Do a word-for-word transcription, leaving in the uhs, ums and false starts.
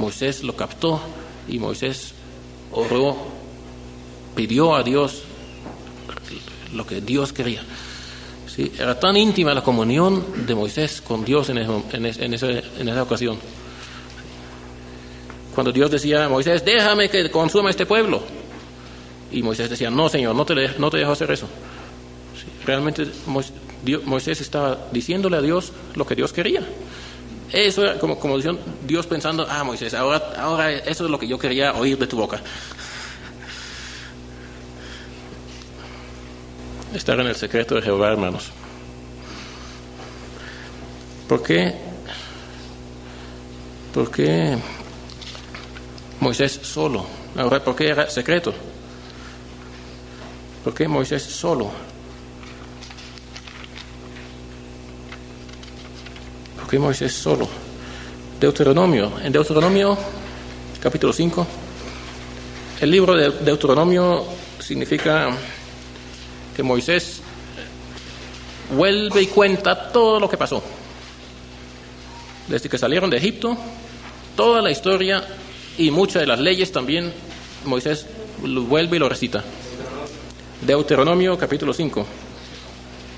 Moisés lo captó y Moisés oró, pidió a Dios lo que Dios quería. Sí, era tan íntima la comunión de Moisés con Dios en, ese, en, ese, en, ese, en esa ocasión. Cuando Dios decía a Moisés, déjame que consuma este pueblo. Y Moisés decía, no, Señor, no te, no te dejo hacer eso. Sí, realmente Moisés estaba diciéndole a Dios lo que Dios quería. Eso era como, como decían, Dios pensando, ah, Moisés, ahora, ahora eso es lo que yo quería oír de tu boca. Estar en el secreto de Jehová, hermanos. ¿Por qué? ¿Por qué Moisés solo? Ahora, ¿por qué era secreto? ¿Por qué Moisés solo? ¿Por qué Moisés solo? Deuteronomio. En Deuteronomio, capítulo cinco, el libro de Deuteronomio significa que Moisés vuelve y cuenta todo lo que pasó. Desde que salieron de Egipto, toda la historia y muchas de las leyes también, Moisés lo vuelve y lo recita. Deuteronomio capítulo cinco.